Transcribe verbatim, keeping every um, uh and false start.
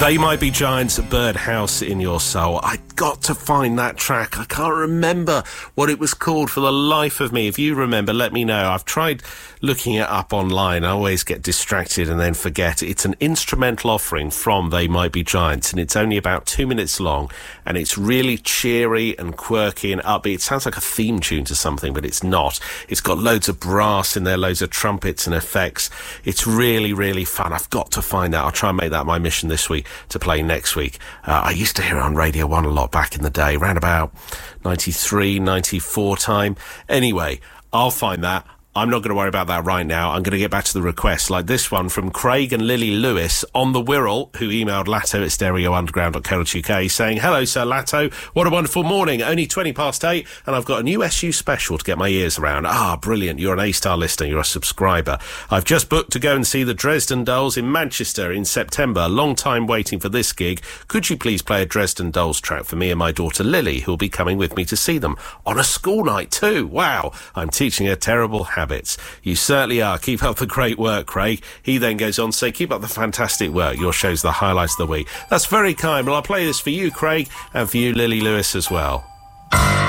They Might Be Giants, Birdhouse in Your Soul. I got to find that track. I can't remember what it was called for the life of me. If you remember, let me know. I've tried looking it up online. I always get distracted and then forget. It's an instrumental offering from They Might Be Giants, and it's only about two minutes long, and it's really cheery and quirky and upbeat. It sounds like a theme tune to something, but it's not. It's got loads of brass in there, loads of trumpets and effects. It's really, really fun. I've got to find that. I'll try and make that my mission this week to play next week. Uh, I used to hear it on Radio one a lot back in the day, around about ninety-three, ninety-four time. Anyway, I'll find that. I'm not going to worry about that right now. I'm going to get back to the requests, like this one from Craig and Lily Lewis on the Wirral, who emailed Latto at stereo underground dot co dot uk saying, "Hello, Sir Latto. What a wonderful morning. Only twenty past eight, and I've got a new S U special to get my ears around. Ah, brilliant. You're an A-star listener. You're a subscriber. I've just booked to go and see the Dresden Dolls in Manchester in September. Long time waiting for this gig. Could you please play a Dresden Dolls track for me and my daughter Lily, who'll be coming with me to see them on a school night too? Wow. I'm teaching her terrible habits. Habits. You certainly are. Keep up the great work, Craig." He then goes on to say, "Keep up the fantastic work. Your show's the highlights of the week." That's very kind. Well, I'll play this for you, Craig, and for you, Lily Lewis, as well.